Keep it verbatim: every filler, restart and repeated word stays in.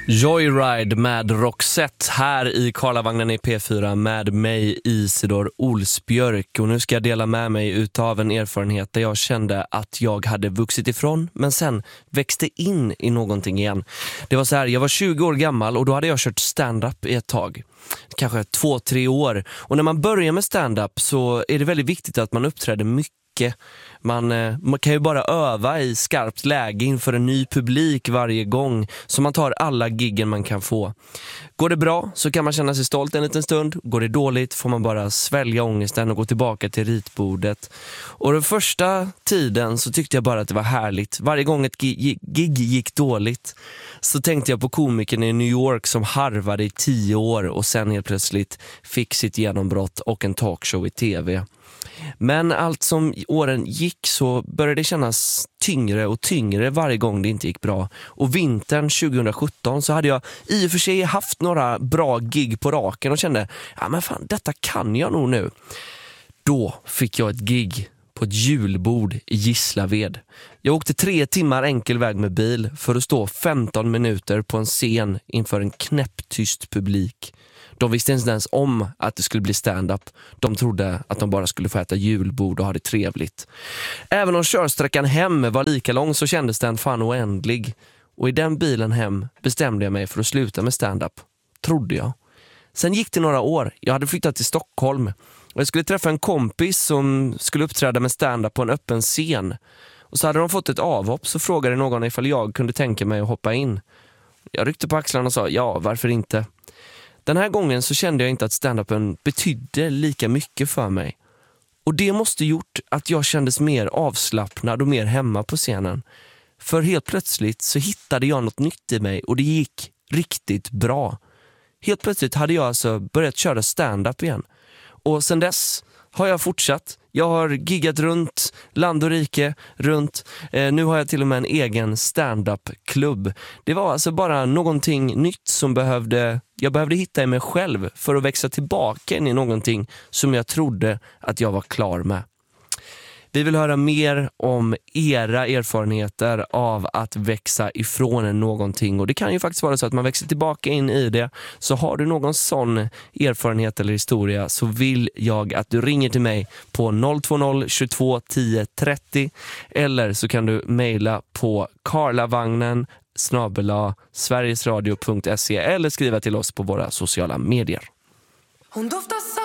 Joyride med Roxette här i Karlavagnen i P fyra med mig Isidor Olsbjörk, och nu ska jag dela med mig utav en erfarenhet där jag kände att jag hade vuxit ifrån men sen växte in i någonting igen. Det var så här, jag var tjugo år gammal och då hade jag kört stand-up i ett tag. Kanske två, tre år. Och när man börjar med stand-up så är det väldigt viktigt att man uppträder mycket. Man, man kan ju bara öva i skarpt läge inför en ny publik varje gång, så man tar alla giggen man kan få. Går det bra så kan man känna sig stolt en liten stund. Går det dåligt får man bara svälja ångesten och gå tillbaka till ritbordet. Och den första tiden så tyckte jag bara att det var härligt. Varje gång ett gig, gig gick dåligt så tänkte jag på komikern i New York som harvade i tio år och sen helt plötsligt fick sitt genombrott och en talkshow i tv. Men allt som åren gick så började det kännas tyngre och tyngre varje gång det inte gick bra. Och vintern tjugosjutton så hade jag i och för sig haft några bra gig på raken och kände, ja men fan, detta kan jag nog nu. Då fick jag ett gig på ett julbord i Gislaved. Jag åkte tre timmar enkel väg med bil för att stå femton minuter på en scen inför en knäpptyst publik. De visste inte ens om att det skulle bli stand-up. De trodde att de bara skulle få äta julbord och ha det trevligt. Även om körsträckan hem var lika lång så kändes den fan oändlig. Och i den bilen hem bestämde jag mig för att sluta med stand-up. Trodde jag. Sen gick det några år. Jag hade flyttat till Stockholm. Och jag skulle träffa en kompis som skulle uppträda med stand-up på en öppen scen. Och så hade de fått ett avhopp, så frågade någon ifall jag kunde tänka mig att hoppa in. Jag ryckte på axlarna och sa, ja, varför inte? Den här gången så kände jag inte att stand-upen betydde lika mycket för mig. Och det måste gjort att jag kändes mer avslappnad och mer hemma på scenen. För helt plötsligt så hittade jag något nytt i mig och det gick riktigt bra. Helt plötsligt hade jag alltså börjat köra stand-up igen. Och sen dess har jag fortsatt. Jag har giggat runt land och rike, runt. Eh, nu har jag till och med en egen stand-up-klubb. Det var alltså bara någonting nytt som behövde, jag behövde hitta i mig själv för att växa tillbaka in i någonting som jag trodde att jag var klar med. Vi vill höra mer om era erfarenheter av att växa ifrån någonting. Och det kan ju faktiskt vara så att man växer tillbaka in i det. Så har du någon sån erfarenhet eller historia så vill jag att du ringer till mig på noll två noll tjugotvå tio trettio. Eller så kan du mejla på karlavagnen snabel-a sverigesradio punkt se eller skriva till oss på våra sociala medier. Hon doftar